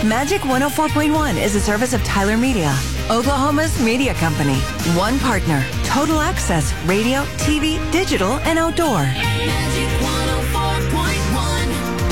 Magic 104.1 is a service of Tyler Media, Oklahoma's media company. One partner, total access, radio, TV, digital, and outdoor. Magic 104.1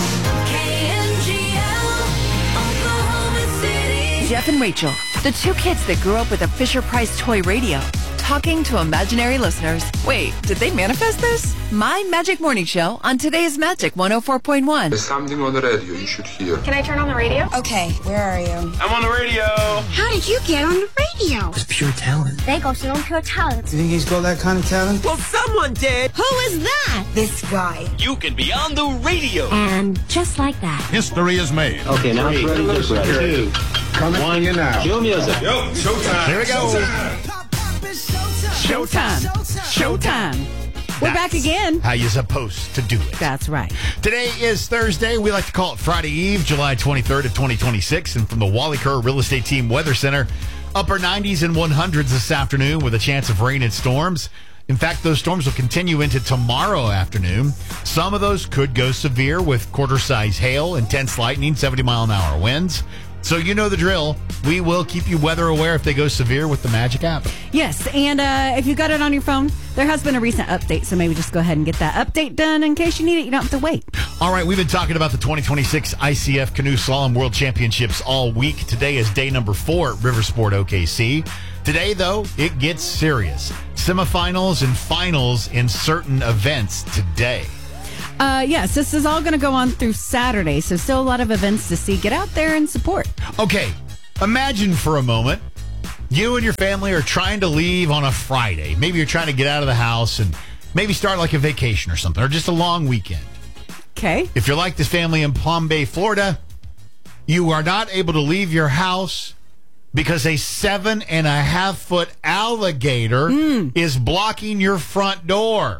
KMGL, Oklahoma City. Jeff and Rachel, the two kids that grew up with a Fisher-Price toy radio, talking to imaginary listeners. Wait, did they manifest this? My Magic Morning Show on today's Magic 104.1. There's something on the radio you should hear. Can I turn on the radio? Okay, where are you? I'm on the radio. How did you get on the radio? It's pure talent. They go on pure talent. You think he's got that kind of talent? Well, someone did. Who is that? This guy. You can be on the radio. And just like that. History is made. Okay, now it's ready. Just ready. 2, Coming on you now. Cue music. Yo, showtime. Here we go. Showtime. Showtime. We're back again. How you supposed to do it. That's right. Today is Thursday. We like to call it Friday Eve, July 23rd of 2026. And from the Wally Kerr Real Estate Team Weather Center, upper 90s and 100s this afternoon with a chance of rain and storms. In fact, those storms will continue into tomorrow afternoon. Some of those could go severe with quarter-size hail, intense lightning, 70-mile-an-hour winds. So you know the drill. We will keep you weather aware if they go severe with the Magic app. Yes, and if you got it on your phone, there has been a recent update, so maybe just go ahead and get that update done in case you need it. You don't have to wait. All right, we've been talking about the 2026 ICF Canoe Slalom World Championships all week. Today is day number 4 at Riversport OKC. Today, though, it gets serious. Semifinals and finals in certain events today. Yes, this is all going to go on through Saturday, so still a lot of events to see. Get out there and support. Okay, imagine for a moment you and your family are trying to leave on a Friday. Maybe you're trying to get out of the house and maybe start like a vacation or something, or just a long weekend. Okay. If you're like this family in Palm Bay, Florida, you are not able to leave your house because a 7.5-foot alligator is blocking your front door.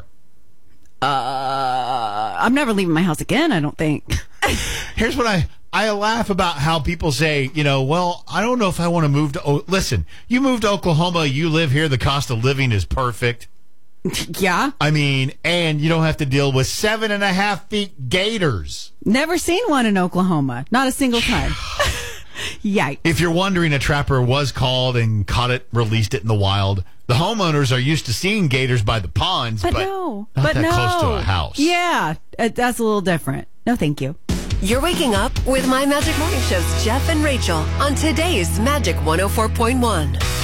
I'm never leaving my house again, I don't think. Here's what I laugh about how people say, well, I don't know if I want to move to... listen, you moved to Oklahoma, you live here, the cost of living is perfect. Yeah. I mean, and you don't have to deal with 7.5 feet gators. Never seen one in Oklahoma. Not a single time. Yikes. If you're wondering, a trapper was called and caught it, released it in the wild. The homeowners are used to seeing gators by the ponds, but no. not that close to a house. Yeah, that's a little different. No, thank you. You're waking up with My Magic Morning Show's Jeff and Rachel on today's Magic 104.1.